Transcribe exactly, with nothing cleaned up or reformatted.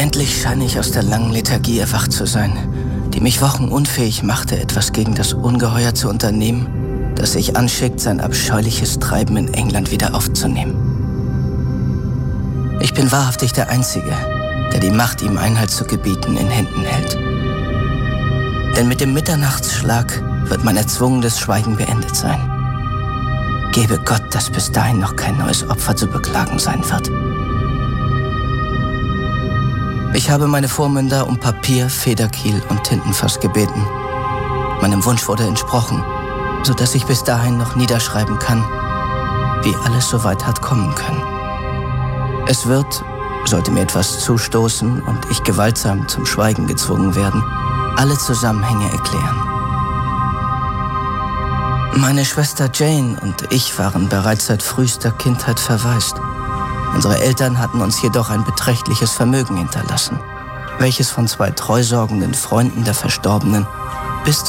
Endlich scheine ich aus der langen Lethargie erwacht zu sein, die mich Wochen unfähig machte, etwas gegen das Ungeheuer zu unternehmen, das sich anschickt, sein abscheuliches Treiben in England wieder aufzunehmen. Ich bin wahrhaftig der Einzige, der die Macht, ihm Einhalt zu gebieten, in Händen hält. Denn mit dem Mitternachtsschlag wird mein erzwungenes Schweigen beendet sein. Gebe Gott, dass bis dahin noch kein neues Opfer zu beklagen sein wird. Ich habe meine Vormünder um Papier, Federkiel und Tintenfass gebeten. Meinem Wunsch wurde entsprochen, sodass ich bis dahin noch niederschreiben kann, wie alles so weit hat kommen können. Es wird, sollte mir etwas zustoßen und ich gewaltsam zum Schweigen gezwungen werden, alle Zusammenhänge erklären. Meine Schwester Jane und ich waren bereits seit frühester Kindheit verwaist. Unsere Eltern hatten uns jedoch ein beträchtliches Vermögen hinterlassen, welches von zwei treusorgenden Freunden der Verstorbenen